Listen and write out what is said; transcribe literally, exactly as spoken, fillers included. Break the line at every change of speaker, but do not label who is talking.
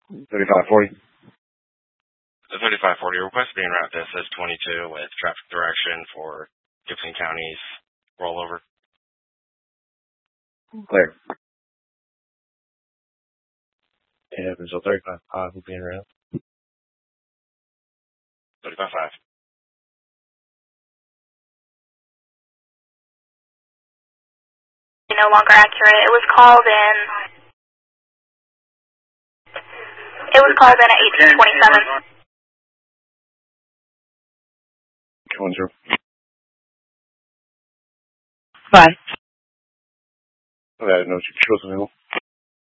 thirty-five forty.
The thirty-five forty request being route this as twenty-two with traffic direction for Gibson County's rollover.
Clear.
Yeah, so thirty-five five will be en route.
thirty-five five.
No longer accurate. It was called in. It was called in at eighteen twenty-seven.
Going through.
Bye.
Okay, I didn't know she chose the middle.